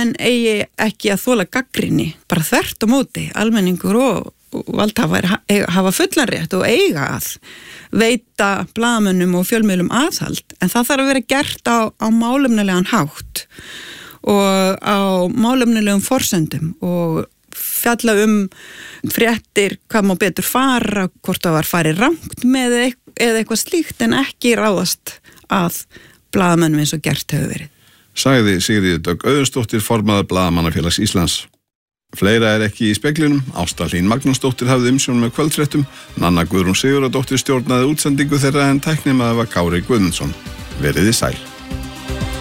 blaðamenn eigi ekki að þola gagnrýni, bara þvert á móti, almenningur og valdhafar hafa fullan rétt og eiga að veita blaðamönnum og fjölmiðlum aðhald, en það þarf að vera gert á málefnalegan hátt og á málefnalegum forsendum og fjalla fréttir, hvað má betur fara, hvort það var farið rangt með eða eitthvað slíkt, en ekki ráðast að blaðamönnum eins og gert hefur verið. Sagði Sigríður Dögg Auðunsdóttir, formaður Blaðamannafélags Íslands. Fleira ekki í speglinum. Ásta Hlín Magnúsdóttir hafði umsjón með kvöldfréttum. Nanna Guðrún Sigurðardóttir stjórnaði útsendingu þeirra en tæknimaður var Kári Guðmundsson. Veriði sæl.